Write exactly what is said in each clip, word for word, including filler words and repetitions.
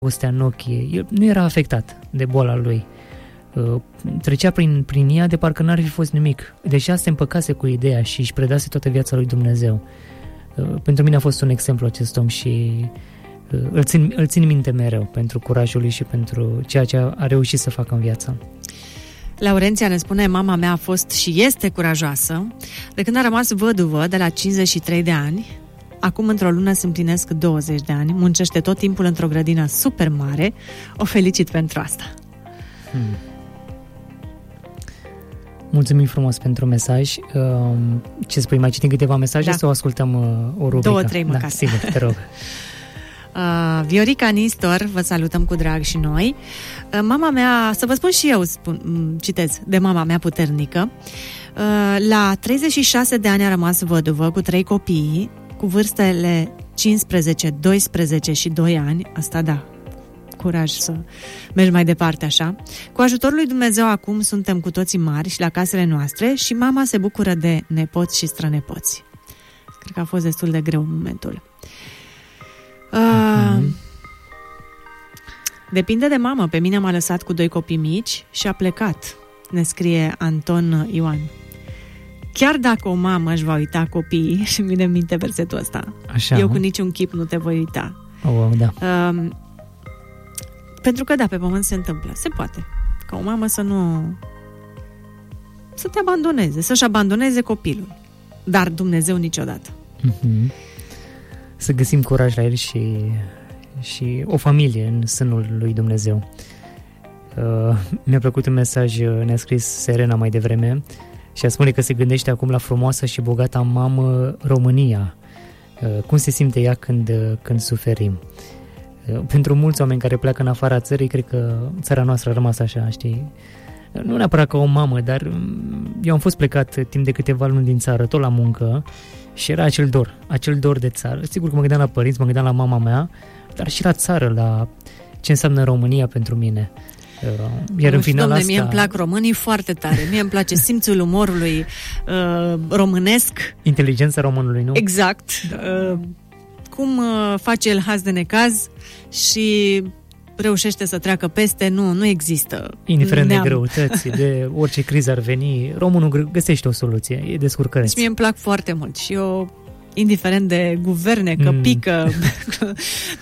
dragostea în ochi. El nu era afectat de boala lui. Trecea prin, prin ea de parcă n-ar fi fost nimic. Deja se împăcase cu ideea și își predase toată viața lui Dumnezeu. Pentru mine a fost un exemplu acest om și îl țin, îl țin minte mereu pentru curajul lui și pentru ceea ce a reușit să facă în viață. Laurenția ne spune: mama mea a fost și este curajoasă. De când a rămas văduvă de la cincizeci și trei de ani, acum într-o lună se împlinesc douăzeci de ani, muncește tot timpul într-o grădină super mare. O felicit pentru asta. Hmm. Mulțumim frumos pentru mesaj. Ce spui, mai citim câteva mesaje da. sau ascultăm o rubrică? Două, trei măcar. Da, sigur, te rog. Uh, Viorica Nistor, vă salutăm cu drag și noi. Uh, mama mea, să vă spun și eu, spun, citez, de mama mea puternică. Uh, la treizeci și șase de ani a rămas văduvă cu trei copii, cu vârstele cincisprezece, doisprezece și doi ani. Asta da, curaj să mergi mai departe așa. Cu ajutorul lui Dumnezeu acum suntem cu toții mari și la casele noastre și mama se bucură de nepoți și strănepoți. Cred că a fost destul de greu în momentul. Uh, depinde de mamă. Pe mine m-a lăsat cu doi copii mici și a plecat, ne scrie Anton Ioan. Chiar dacă o mamă își va uita copiii, și vine în minte versetul ăsta, așa, eu cu niciun chip nu te voi uita. Oh, da. uh, Pentru că da, pe pământ se întâmplă. Se poate ca o mamă să nu să te abandoneze, să-și abandoneze copilul, dar Dumnezeu niciodată. uh-huh. Să găsim curaj la el și, și o familie în sânul lui Dumnezeu. Uh, mi-a plăcut un mesaj, ne-a scris Serena mai devreme și a spune că se gândește acum la frumoasa și bogata mamă România. Uh, cum se simte ea când, când suferim? Uh, pentru mulți oameni care pleacă în afara țării, cred că țara noastră a rămas așa, știi? Nu neapărat ca o mamă, dar eu am fost plecat timp de câteva luni din țară, tot la muncă, și era acel dor, acel dor de țară. Sigur că mă gândeam la părinți, mă gândeam la mama mea, dar și la țară, la ce înseamnă România pentru mine. Iar în final asta... Mie îmi plac românii foarte tare. Mie îmi place simțul umorului uh, românesc. Inteligența românului, nu? Exact. Uh, cum uh, face el haz de necaz și reușește să treacă peste, nu, nu există. Indiferent neam. de greutăți, de orice criză ar veni, românul găsește o soluție, e descurcăreț. Și mie îmi plac foarte mult și eu, indiferent de guverne, că mm. pică, că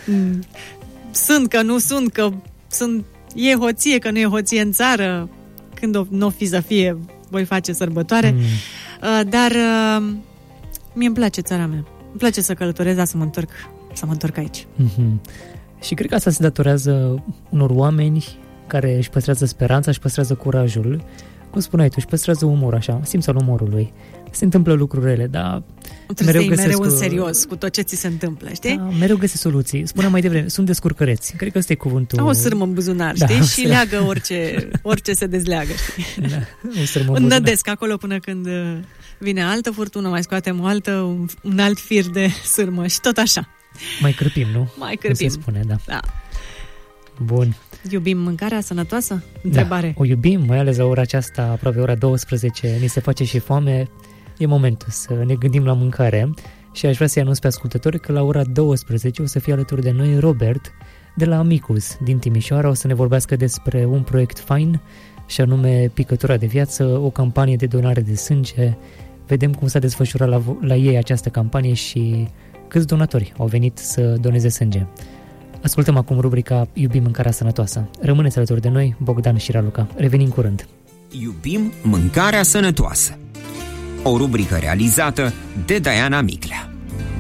sunt, că nu sunt, că sunt, e hoție, că nu e hoție în țară, când o, n-o fi să fie, voi face sărbătoare, mm. uh, dar uh, mie îmi place țara mea. Îmi place să călătorez, dar să mă întorc, să mă întorc aici. Mm-hmm. Și cred că asta se datorează unor oameni care își păstrează speranța, își păstrează curajul. Cum spuneai tu, își păstrează umor, așa, simțul umorului. Se întâmplă lucruri rele, dar mereu găsesc mereu în serios cu tot ce ți se întâmplă, știi? Da, mereu găsesc soluții. Spuneam mai devreme, sunt descurcăreți. Cred că ăsta e cuvântul. Au o sârmă în buzunar, știi? Da, și leagă orice, orice se dezleagă, știi? Da, o sârmă în buzunar. Nădesc acolo până când vine altă furtună, mai scoatem o altă, un, un alt fir de sârmă și tot așa. Mai cârpim, nu? Mai cârpim. Se spune, da. da. Bun. Iubim mâncarea sănătoasă? Întrebare. Da, o iubim, mai ales la ora aceasta, aproape ora douăsprezece, ni se face și foame. E momentul să ne gândim la mâncare și aș vrea să-i anunț pe ascultători că la ora douăsprezece o să fie alături de noi Robert de la Amicus din Timișoara. O să ne vorbească despre un proiect fain și anume Picătura de Viață, o campanie de donare de sânge. Vedem cum s-a desfășurat la, la ei această campanie și câți donatori au venit să doneze sânge. Ascultăm acum rubrica Iubim mâncarea sănătoasă. Rămâneți alături de noi, Bogdan și Raluca. Revenim curând. Iubim mâncarea sănătoasă. O rubrică realizată de Diana Miclea.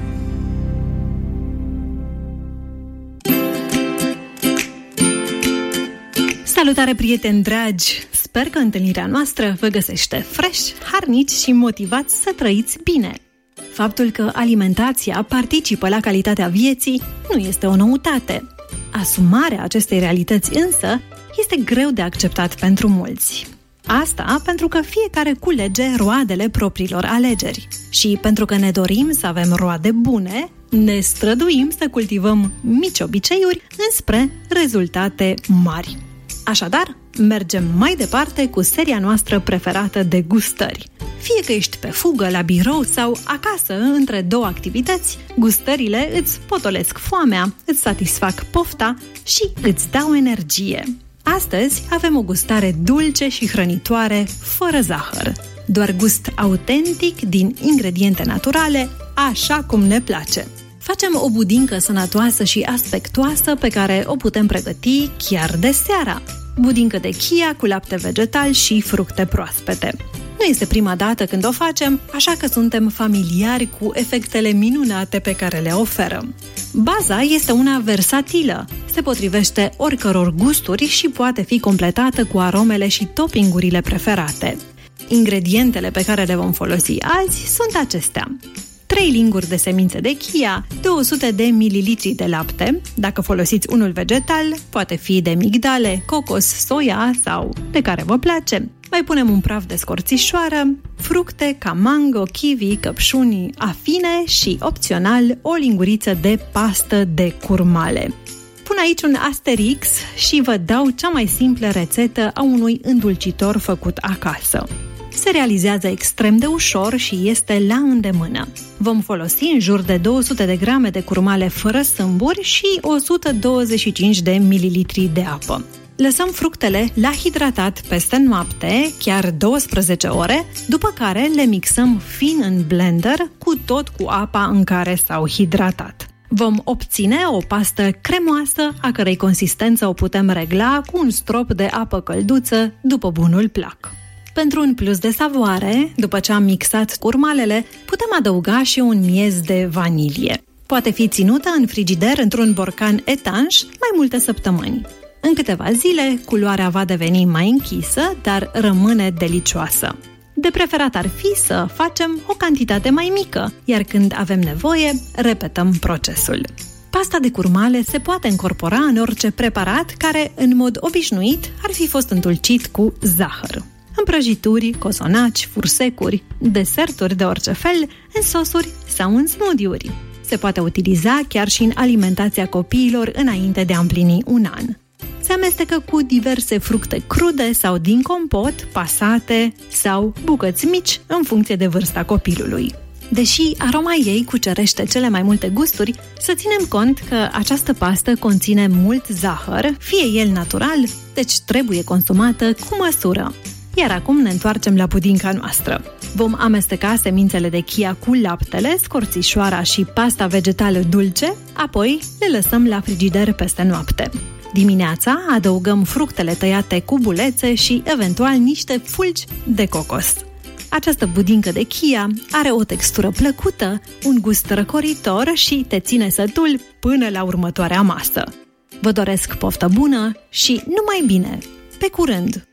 Salutare, prieteni dragi! Sper că întâlnirea noastră vă găsește fresh, harnici și motivați să trăiți bine. Faptul că alimentația participă la calitatea vieții nu este o noutate. Asumarea acestei realități însă este greu de acceptat pentru mulți. Asta pentru că fiecare culege roadele propriilor alegeri. Și pentru că ne dorim să avem roade bune, ne străduim să cultivăm mici obiceiuri înspre rezultate mari. Așadar, mergem mai departe cu seria noastră preferată de gustări. Fie că ești pe fugă, la birou sau acasă, între două activități, gustările îți potolesc foamea, îți satisfac pofta și îți dau energie. Astăzi avem o gustare dulce și hrănitoare, fără zahăr. Doar gust autentic din ingrediente naturale, așa cum ne place. Facem o budincă sănătoasă și aspectoasă pe care o putem pregăti chiar de seara. Budincă de chia cu lapte vegetal și fructe proaspete. Nu este prima dată când o facem, așa că suntem familiari cu efectele minunate pe care le oferă. Baza este una versatilă, se potrivește oricăror gusturi și poate fi completată cu aromele și toppingurile preferate. Ingredientele pe care le vom folosi azi sunt acestea: trei linguri de semințe de chia, două sute de mililitri de lapte, dacă folosiți unul vegetal, poate fi de migdale, cocos, soia sau de care vă place. Mai punem un praf de scorțișoară, fructe ca mango, kiwi, căpșuni afine și, opțional, o linguriță de pastă de curmale. Pun aici un asterix și vă dau cea mai simplă rețetă a unui îndulcitor făcut acasă. Se realizează extrem de ușor și este la îndemână. Vom folosi în jur de două sute de grame de curmale fără sâmburi și o sută douăzeci și cinci de mililitri de apă. Lăsăm fructele la hidratat peste noapte, chiar douăsprezece ore, după care le mixăm fin în blender cu tot cu apa în care s-au hidratat. Vom obține o pastă cremoasă, a cărei consistență o putem regla cu un strop de apă călduță după bunul plac. Pentru un plus de savoare, după ce am mixat curmalele, putem adăuga și un miez de vanilie. Poate fi ținută în frigider într-un borcan etanș mai multe săptămâni. În câteva zile, culoarea va deveni mai închisă, dar rămâne delicioasă. De preferat ar fi să facem o cantitate mai mică, iar când avem nevoie, repetăm procesul. Pasta de curmale se poate încorpora în orice preparat care, în mod obișnuit, ar fi fost îndulcit cu zahăr. În prăjituri, cozonaci, fursecuri, deserturi de orice fel, în sosuri sau în smoothie-uri. Se poate utiliza chiar și în alimentația copiilor înainte de a împlini un an. Se amestecă cu diverse fructe crude sau din compot, pasate sau bucăți mici în funcție de vârsta copilului. Deși aroma ei cucerește cele mai multe gusturi, să ținem cont că această pastă conține mult zahăr, fie el natural, deci trebuie consumată cu măsură. Iar acum ne întoarcem la budinca noastră. Vom amesteca semințele de chia cu laptele, scorțișoara și pasta vegetală dulce, apoi le lăsăm la frigider peste noapte. Dimineața adăugăm fructele tăiate cu bulețe și eventual niște fulgi de cocos. Această budincă de chia are o textură plăcută, un gust răcoritor și te ține sătul până la următoarea masă. Vă doresc poftă bună și numai bine! Pe curând!